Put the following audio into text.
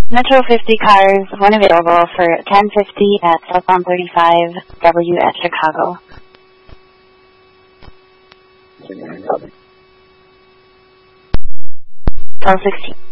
Metro 50 cars, one available for 10:50 at southbound 35W at Chicago. 12:16.